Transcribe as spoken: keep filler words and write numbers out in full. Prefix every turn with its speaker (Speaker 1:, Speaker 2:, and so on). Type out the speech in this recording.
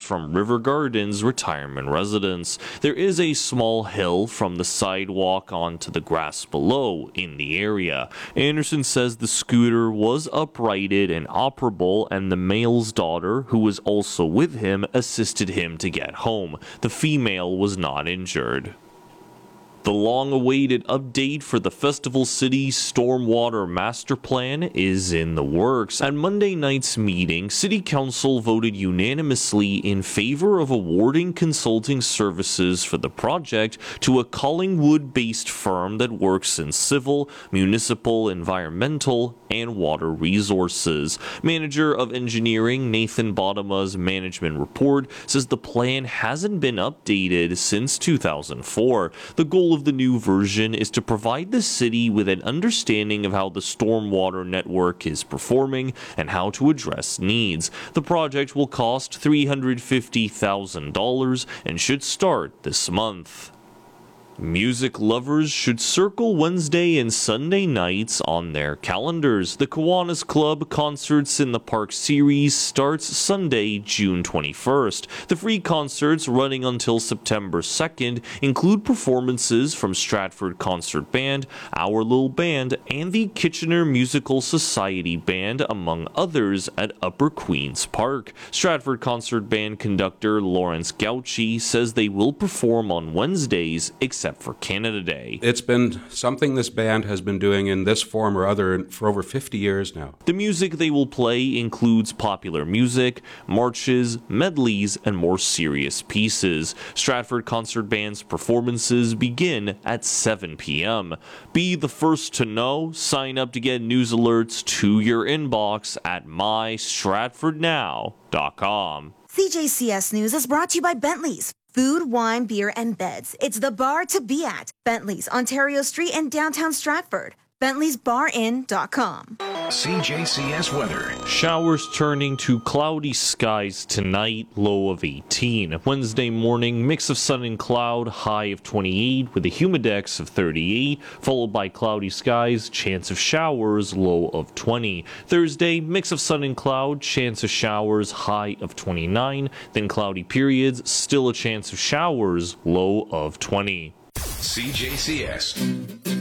Speaker 1: from River Gardens retirement residence. There is a small hill from the sidewalk onto the grass below in the area. Anderson says the scooter was uprighted and operable, and the male's daughter, who was also with him, assisted him to get home. The female was not injured. The long-awaited update for the Festival City Stormwater Master Plan is in the works. At Monday night's meeting, City Council voted unanimously in favor of awarding consulting services for the project to a Collingwood-based firm that works in civil, municipal, environmental, and water resources. Manager of Engineering Nathan Bottoma's management report says the plan hasn't been updated since two thousand four. The goal of the new version is to provide the city with an understanding of how the stormwater network is performing and how to address needs. The project will cost three hundred fifty thousand dollars and should start this month. Music lovers should circle Wednesday and Sunday nights on their calendars. The Kiwanis Club Concerts in the Park series starts Sunday, June twenty-first. The free concerts, running until September second, include performances from Stratford Concert Band, Our Little Band, and the Kitchener Musical Society Band, among others, at Upper Queen's Park. Stratford Concert Band conductor Lawrence Gauchi says they will perform on Wednesdays, except for Canada Day.
Speaker 2: It's been something this band has been doing in this form or other for over fifty years now.
Speaker 1: The music they will play includes popular music, marches, medleys, and more serious pieces. Stratford Concert Band's performances begin at seven p m Be the first to know. Sign up to get news alerts to your inbox at my stratford now dot com.
Speaker 3: C J C S News is brought to you by Bentley's. Food, wine, beer, and beds. It's the bar to be at. Bentley's, Ontario Street in downtown Stratford. Bentley's Bar Inn dot com.
Speaker 4: C J C S weather.
Speaker 1: Showers turning to cloudy skies tonight, low of eighteen. Wednesday morning, mix of sun and cloud, high of twenty-eight, with a humidex of thirty-eight, followed by cloudy skies, chance of showers, low of twenty. Thursday, mix of sun and cloud, chance of showers, high of twenty-nine, then cloudy periods, still a chance of showers, low of twenty.
Speaker 4: C J C S.